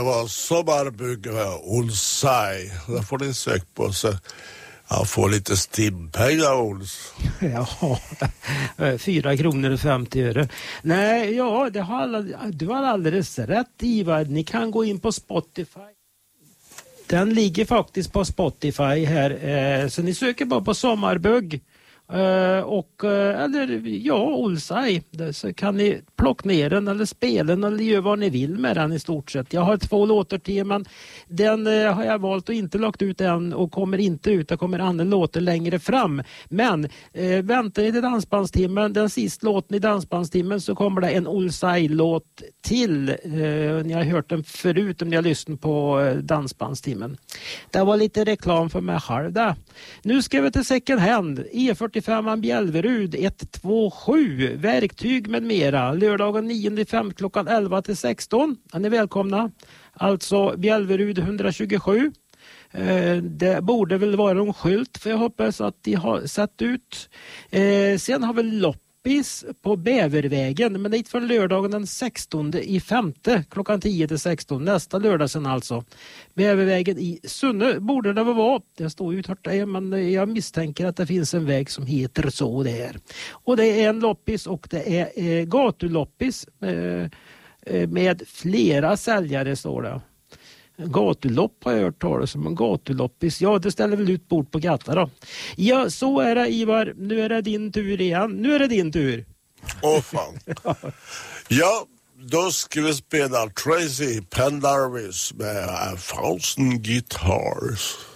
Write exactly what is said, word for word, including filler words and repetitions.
Det var sommarbyggare Olsaj. Där får ni söka på så jag får lite stimpengar, Ols. Ja, fyra kronor och femtio öre. Nej, ja, det har alla, du har alldeles rätt, Ivar. Ni kan gå in på Spotify. Den ligger faktiskt på Spotify här. Eh, så ni söker bara på Sommarbugg. Uh, och uh, eller ja, Olsaj, så kan ni plocka ner den eller spela den eller göra vad ni vill med den i stort sett. Jag har två låtar till, men den uh, har jag valt att inte lagt ut än och kommer inte ut. Det kommer andra låtar längre fram. Men uh, väntar ni till dansbandstimmen, den sista låten i dansbandstimmen, så kommer det en Olsaj-låt till. Uh, ni har hört den förut om ni har lyssnat på uh, dansbandstimmen. Det var lite reklam för mig själv där. Nu ska vi till second hand. E fyrtiofem Bjälverud ett två sju, verktyg med mera. Lördagen nionde fem klockan elva till sexton. Är ni välkomna? Alltså Bjälverud etthundratjugosju. Eh, det borde väl vara en skylt, för jag hoppas att de har sett ut. Eh, sen har vi loppis på Bävervägen, men det är för lördagen den sextonde i femte klockan tio till sexton. Nästa lördag sen alltså. Bävervägen i Sunne borde det vara. Det står ju tört där, men jag misstänker att det finns en väg som heter så där. Och det är en loppis och det är eh, gatuloppis eh, med flera säljare, står det. Gatulopp har jag hört talas om, en gatuloppis. Ja, det ställer väl ut bort på Gatta då. Ja, så är det, Ivar. Nu är det din tur igen. Nu är det din tur. Åh oh, fan. Ja, då ska vi spela Tracy Pendarvis med A Thousand Guitars.